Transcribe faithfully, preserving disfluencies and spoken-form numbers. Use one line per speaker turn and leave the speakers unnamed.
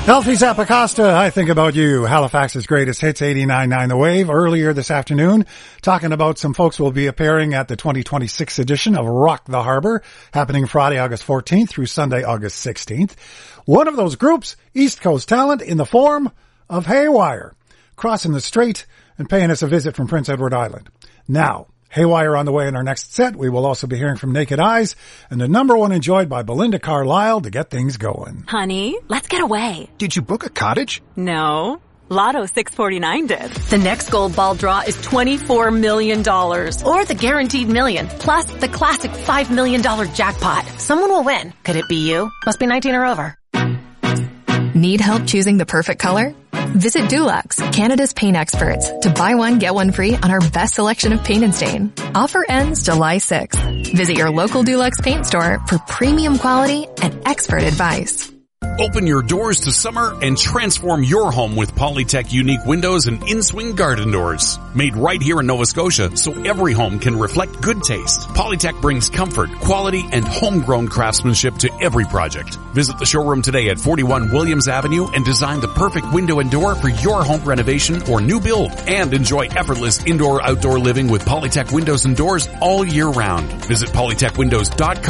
Elfie Zappacosta, I Think About You, Halifax's greatest hits, eighty-nine point nine The Wave. Earlier this afternoon, talking about some folks who will be appearing at the twenty twenty-six edition of Rock the Harbor, happening Friday, August fourteenth through Sunday, August sixteenth. One of those groups, East Coast talent, in the form of Haywire, crossing the strait and paying us a visit from Prince Edward Island. Now, Haywire on the way in our next set. We will also be hearing from Naked Eyes and the number one enjoyed by Belinda Carlisle to get things going.
Honey, let's get away.
Did you book a cottage?
No. Lotto six forty-nine did.
The next gold ball draw is twenty-four million dollars. Or the guaranteed million, plus the classic five million dollars jackpot. Someone will win. Could it be you? Must be nineteen or over.
Need help choosing the perfect color? Visit Dulux, Canada's paint experts, to buy one, get one free on our best selection of paint and stain. Offer ends July sixth. Visit your local Dulux paint store for premium quality and expert advice.
Open your doors to summer and transform your home with Polytech unique windows and in-swing garden doors. Made right here in Nova Scotia so every home can reflect good taste. Polytech brings comfort, quality, and homegrown craftsmanship to every project. Visit the showroom today at forty-one Williams Avenue and design the perfect window and door for your home renovation or new build. And enjoy effortless indoor-outdoor living with Polytech windows and doors all year round. Visit polytech windows dot com.